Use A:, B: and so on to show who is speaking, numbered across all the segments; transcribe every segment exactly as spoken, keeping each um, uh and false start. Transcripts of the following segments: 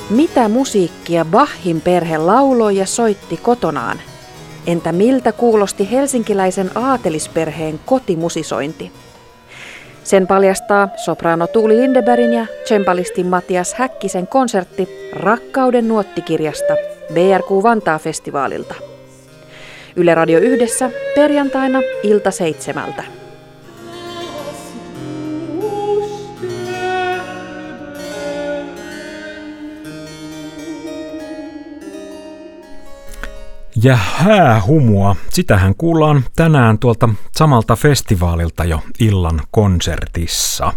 A: Mitä musiikkia Bachin perhe lauloi ja soitti kotonaan? Entä miltä kuulosti helsinkiläisen aatelisperheen kotimusisointi? Sen paljastaa sopraano Tuuli Lindebergin ja cembalisti Matias Häkkisen konsertti Rakkauden nuottikirjasta B R Q Vantaa-festivaalilta. Yle Radio Yhdessä perjantaina ilta seitsemältä.
B: Ja häähumua, sitähän kuullaan tänään tuolta samalta festivaalilta jo illan konsertissa.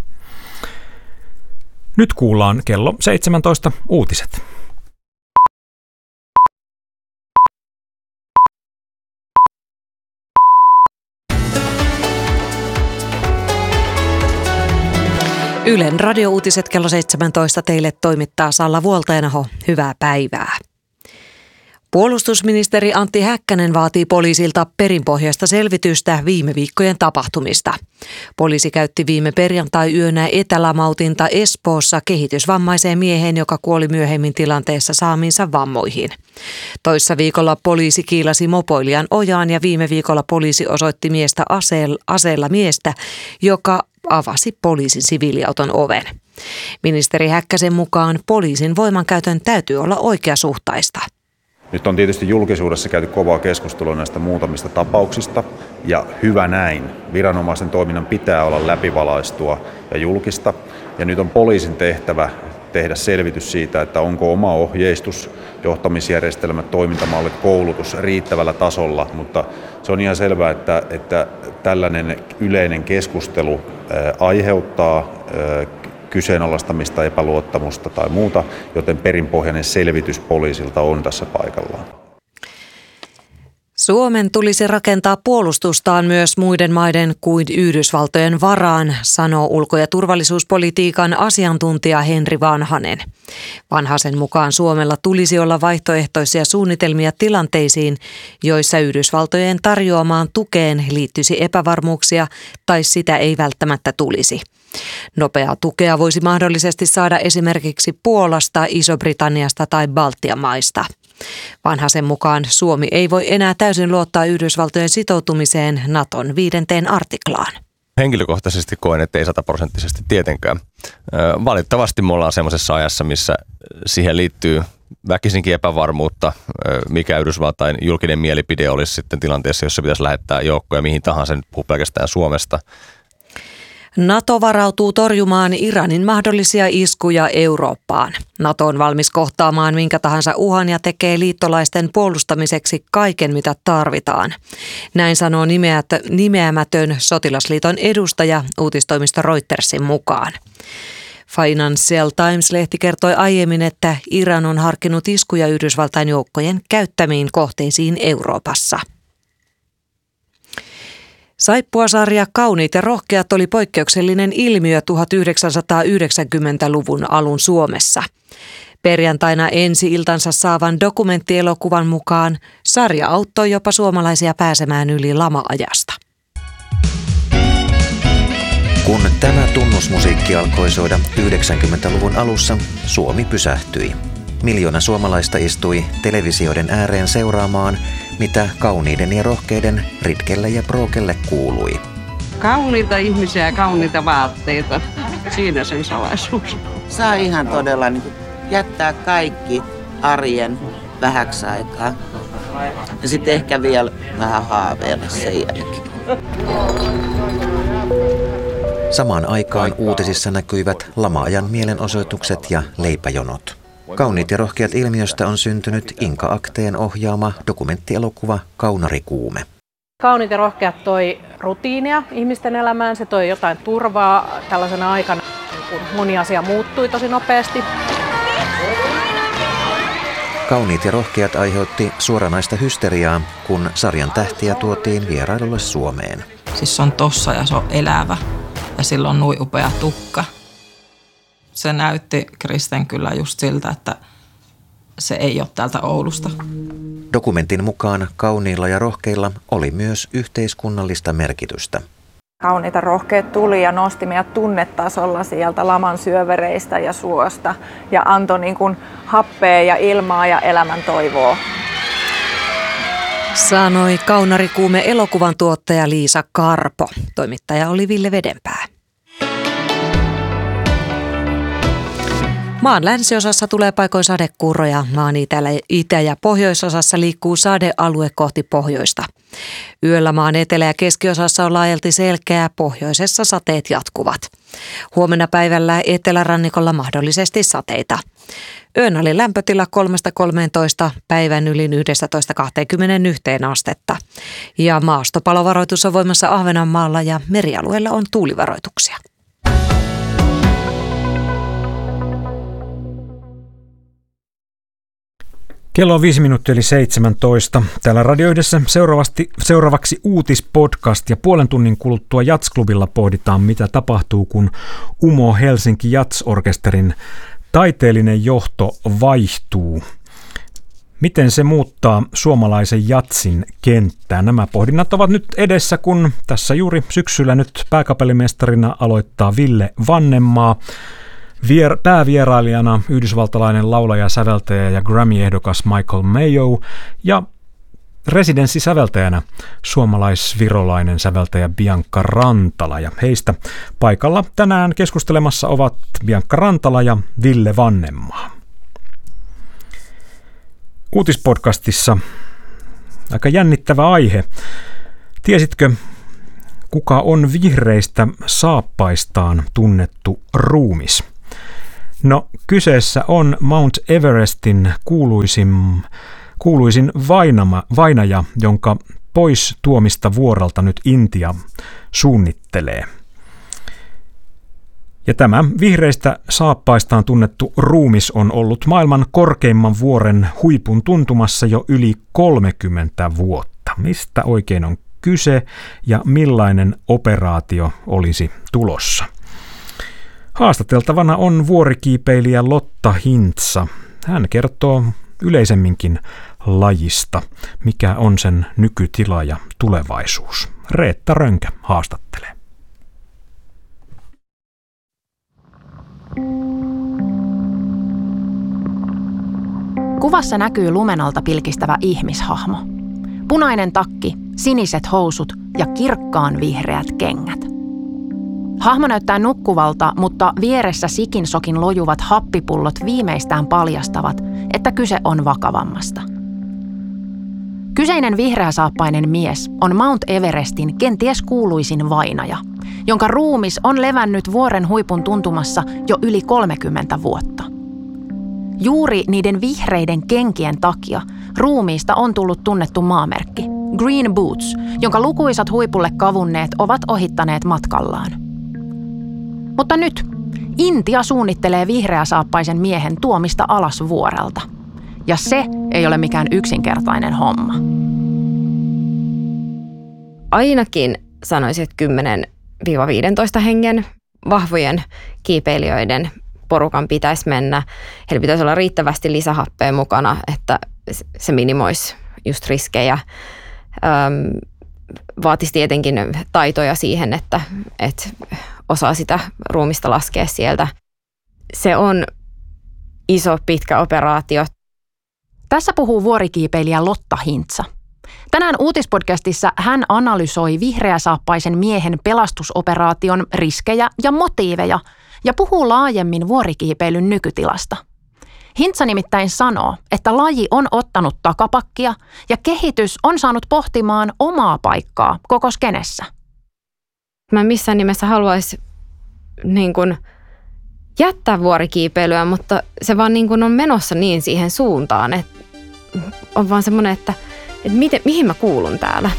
B: Nyt kuullaan kello seitsemäntoista uutiset.
C: Ylen radiouutiset kello seitsemäntoista teille toimittaa Salla Vuoltainaho. Hyvää päivää. Puolustusministeri Antti Häkkänen vaatii poliisilta perinpohjaista selvitystä viime viikkojen tapahtumista. Poliisi käytti viime perjantai-yönä etälamautinta Espoossa kehitysvammaiseen mieheen, joka kuoli myöhemmin tilanteessa saamiinsa vammoihin. Toissa viikolla poliisi kiilasi mopoilijan ojaan ja viime viikolla poliisi osoitti miestä aseella, aseella miestä, joka avasi poliisin siviiliauton oven. Ministeri Häkkäsen mukaan poliisin voimankäytön täytyy olla oikeasuhtaista.
D: Nyt on tietysti julkisuudessa käyty kovaa keskustelua näistä muutamista tapauksista, ja hyvä näin. Viranomaisen toiminnan pitää olla läpivalaistua ja julkista, ja nyt on poliisin tehtävä tehdä selvitys siitä, että onko oma ohjeistus, johtamisjärjestelmät, toimintamallit, koulutus riittävällä tasolla, mutta se on ihan selvää, että, että tällainen yleinen keskustelu ää, aiheuttaa ää, kyseenalaistamista, epäluottamusta tai muuta, joten perinpohjainen selvitys poliisilta on tässä paikallaan.
C: Suomen tulisi rakentaa puolustustaan myös muiden maiden kuin Yhdysvaltojen varaan, sanoo ulko- ja turvallisuuspolitiikan asiantuntija Henri Vanhanen. Vanhasen mukaan Suomella tulisi olla vaihtoehtoisia suunnitelmia tilanteisiin, joissa Yhdysvaltojen tarjoamaan tukeen liittyisi epävarmuuksia tai sitä ei välttämättä tulisi. Nopeaa tukea voisi mahdollisesti saada esimerkiksi Puolasta, Iso-Britanniasta tai Baltian maista. Vanhasen mukaan Suomi ei voi enää täysin luottaa Yhdysvaltojen sitoutumiseen Naton viidenteen artiklaan.
E: Henkilökohtaisesti koen, että ei sataprosenttisesti tietenkään. Valitettavasti me ollaan semmoisessa ajassa, missä siihen liittyy väkisinkin epävarmuutta, mikä Yhdysvaltain julkinen mielipide olisi sitten tilanteessa, jossa pitäisi lähettää joukkoja mihin tahansa, nyt puhuu pelkästään Suomesta.
C: NATO varautuu torjumaan Iranin mahdollisia iskuja Eurooppaan. NATO on valmis kohtaamaan minkä tahansa uhan ja tekee liittolaisten puolustamiseksi kaiken, mitä tarvitaan. Näin sanoo nimeämätön sotilasliiton edustaja uutistoimisto Reutersin mukaan. Financial Times-lehti kertoi aiemmin, että Iran on harkinnut iskuja Yhdysvaltain joukkojen käyttämiin kohteisiin Euroopassa. Saippuasarja Kauniit ja rohkeat oli poikkeuksellinen ilmiö tuhatyhdeksänsataayhdeksänkymmentäluvun alun Suomessa. Perjantaina ensi-iltansa saavan dokumenttielokuvan mukaan sarja auttoi jopa suomalaisia pääsemään yli lama-ajasta.
F: Kun tämä tunnusmusiikki alkoi soida yhdeksänkymmentäluvun alussa, Suomi pysähtyi. Miljoona suomalaista istui televisioiden ääreen seuraamaan, mitä kauniiden ja rohkeiden Ritkelle ja Brookelle kuului.
G: Kauniita ihmisiä ja kauniita vaatteita. Siinä sen salaisuus.
H: Saa ihan todella niin kuin jättää kaikki arjen vähäksi aikaa. Ja sitten ehkä vielä vähän haaveilla sen jälkeen.
F: Samaan aikaan uutisissa näkyivät lama-ajan mielenosoitukset ja leipäjonot. Kauniit ja rohkeat ilmiöstä on syntynyt Inka Akteen ohjaama dokumenttielokuva Kaunarikuume.
I: Kauniit ja rohkeat toi rutiinia ihmisten elämään, se toi jotain turvaa tällaisena aikana, kun moni asia muuttui tosi nopeasti.
F: Kauniit ja rohkeat aiheutti suoranaista hysteriaa, kun sarjan tähtiä tuotiin vierailulle Suomeen.
J: Siis se on tossa ja se on elävä ja sillä on noin upea tukka. Se näytti Kristen kyllä just siltä, että se ei ole täältä Oulusta.
F: Dokumentin mukaan kauniilla ja rohkeilla oli myös yhteiskunnallista merkitystä.
K: Kauniita rohkeat tuli ja nosti meidät tunnetasolla sieltä laman syövereistä ja suosta ja antoi niin kuin happea ja ilmaa ja elämän toivoa.
C: Sanoi kaunarikuume elokuvan tuottaja Liisa Karpo. Toimittaja oli Ville Vedenpää. Maan länsiosassa tulee paikoin sadekuuroja. Maan itä- ja pohjoisosassa liikkuu sadealue kohti pohjoista. Yöllä maan etelä- ja keskiosassa on laajalti selkeää, pohjoisessa sateet jatkuvat. Huomenna päivällä etelärannikolla mahdollisesti sateita. Yön oli lämpötila kolmesta kolmeentoista, päivän yli yhdestätoista kahteenkymmeneenyhteen astetta. Ja maastopalovaroitus on voimassa Ahvenanmaalla ja merialueella on tuulivaroituksia.
B: Kello on viisi minuuttia eli seitsemäntoista. Täällä Radio Yhdessä seuraavasti, seuraavaksi uutispodcast ja puolen tunnin kuluttua Jats-klubilla pohditaan, mitä tapahtuu, kun U M O Helsinki Jats-orkesterin taiteellinen johto vaihtuu. Miten se muuttaa suomalaisen jatsin kenttää? Nämä pohdinnat ovat nyt edessä, kun tässä juuri syksyllä nyt pääkapellimestarina aloittaa Ville Vannemaa. Vier, päävierailijana yhdysvaltalainen laulaja, säveltäjä ja Grammy-ehdokas Michael Mayo ja residenssisäveltäjänä suomalais-virolainen säveltäjä Bianca Rantala. Ja heistä paikalla tänään keskustelemassa ovat Bianca Rantala ja Ville Vannemaa. Uutispodcastissa aika jännittävä aihe. Tiesitkö, kuka on vihreistä saappaistaan tunnettu ruumis? No, kyseessä on Mount Everestin kuuluisin, kuuluisin vainama, vainaja, jonka pois tuomista vuorelta nyt Intia suunnittelee. Ja tämä vihreistä saappaistaan tunnettu ruumis on ollut maailman korkeimman vuoren huipun tuntumassa jo yli kolmekymmentä vuotta. Mistä oikein on kyse ja millainen operaatio olisi tulossa? Haastateltavana on vuorikiipeilijä Lotta Hintsa. Hän kertoo yleisemminkin lajista, mikä on sen nykytila ja tulevaisuus. Reetta Rönkä haastattelee.
L: Kuvassa näkyy lumen alta pilkistävä ihmishahmo. Punainen takki, siniset housut ja kirkkaan vihreät kengät. Hahmo näyttää nukkuvalta, mutta vieressä sikin sokin lojuvat happipullot viimeistään paljastavat, että kyse on vakavammasta. Kyseinen vihreäsaappainen mies on Mount Everestin kenties kuuluisin vainaja, jonka ruumis on levännyt vuoren huipun tuntumassa jo yli kolmekymmentä vuotta. Juuri niiden vihreiden kenkien takia ruumiista on tullut tunnettu maamerkki, Green Boots, jonka lukuisat huipulle kavunneet ovat ohittaneet matkallaan. Mutta nyt Intia suunnittelee vihreäsaappaisen miehen tuomista alas vuorelta. Ja se ei ole mikään yksinkertainen homma.
M: Ainakin sanoisin, että kymmenen viisitoista hengen vahvojen kiipeilijöiden porukan pitäisi mennä. Heillä pitäisi olla riittävästi lisähappea mukana, että se minimoisi just riskejä. Öm, vaatisi tietenkin taitoja siihen, että, että osaa sitä ruumista laskea sieltä. Se on iso, pitkä operaatio.
L: Tässä puhuu vuorikiipeilijä Lotta Hintsa. Tänään uutispodcastissa hän analysoi vihreäsaappaisen miehen pelastusoperaation riskejä ja motiiveja ja puhuu laajemmin vuorikiipeilyn nykytilasta. Hintsa nimittäin sanoo, että laji on ottanut takapakkia ja kehitys on saanut pohtimaan omaa paikkaa koko skenessä.
M: Mä missään nimessä haluaisi niin kun jättää vuorikiipeilyä, mutta se vaan niin kun on menossa niin siihen suuntaan, että on vaan semmoinen, että, että miten, mihin mä kuulun täällä.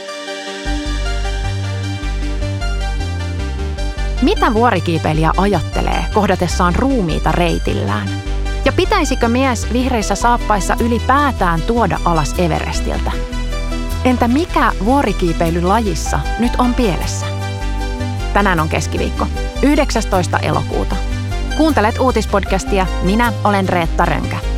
L: Mitä vuorikiipeilijä ajattelee kohdatessaan ruumiita reitillään? Ja pitäisikö mies vihreissä saappaissa ylipäätään tuoda alas Everestiltä? Entä mikä vuorikiipeilyn lajissa nyt on pielessä? Tänään on keskiviikko, yhdeksästoista elokuuta. Kuuntelet uutispodcastia, minä olen Reetta Rönkä.